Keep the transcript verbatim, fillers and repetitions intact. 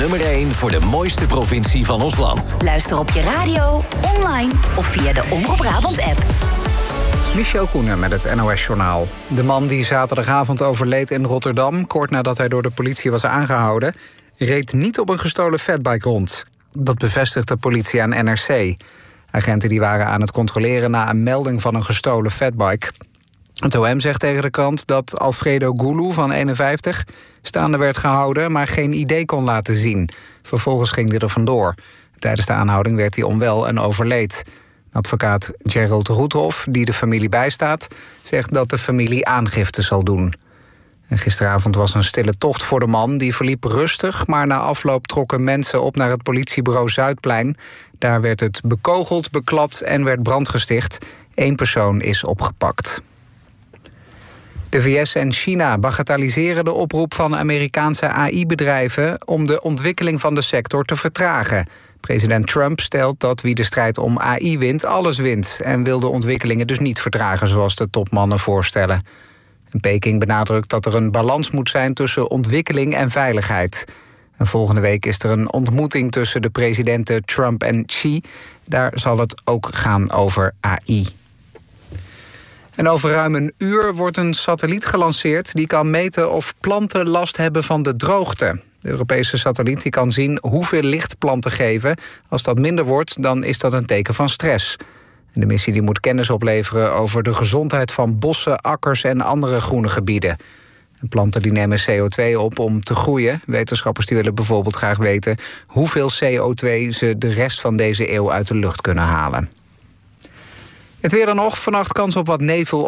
nummer één voor de mooiste provincie van ons land. Luister op je radio, online of via de Omroep Brabant-app. Michel Koenen met het N O S-journaal. De man die zaterdagavond overleed in Rotterdam, kort nadat hij door de politie was aangehouden, reed niet op een gestolen fatbike rond. Dat bevestigt de politie aan N R C. Agenten die waren aan het controleren na een melding van een gestolen fatbike. Het O M zegt tegen de krant dat Alfredo Gulu van eenenvijftig staande werd gehouden, maar geen I D kon laten zien. Vervolgens ging hij er vandoor. Tijdens de aanhouding werd hij onwel en overleed. Advocaat Gerald Roethoff, die de familie bijstaat, zegt dat de familie aangifte zal doen. En gisteravond was een stille tocht voor de man. Die verliep rustig, maar na afloop trokken mensen op naar het politiebureau Zuidplein. Daar werd het bekogeld, beklad en werd brand gesticht. Eén persoon is opgepakt. De V S en China bagatelliseren de oproep van Amerikaanse A I-bedrijven om de ontwikkeling van de sector te vertragen. President Trump stelt dat wie de strijd om A I wint, alles wint en wil de ontwikkelingen dus niet vertragen zoals de topmannen voorstellen. En Peking benadrukt dat er een balans moet zijn tussen ontwikkeling en veiligheid. En volgende week is er een ontmoeting tussen de presidenten Trump en Xi. Daar zal het ook gaan over A I. En over ruim een uur wordt een satelliet gelanceerd die kan meten of planten last hebben van de droogte. De Europese satelliet die kan zien hoeveel licht planten geven. Als dat minder wordt, dan is dat een teken van stress. En de missie die moet kennis opleveren over de gezondheid van bossen, akkers en andere groene gebieden. En planten die nemen C O twee op om te groeien. Wetenschappers die willen bijvoorbeeld graag weten hoeveel C O twee ze de rest van deze eeuw uit de lucht kunnen halen. Het weer dan nog, vannacht kans op wat nevel